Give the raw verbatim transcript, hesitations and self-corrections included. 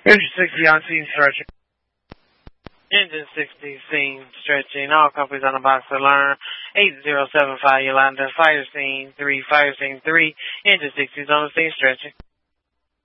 Engine sixty on scene stretching. Engine sixty scene stretching. All companies on the box to learn. eight zero seven five Yolanda. Fire scene three. Fire scene three. Engine sixty is on the scene stretching.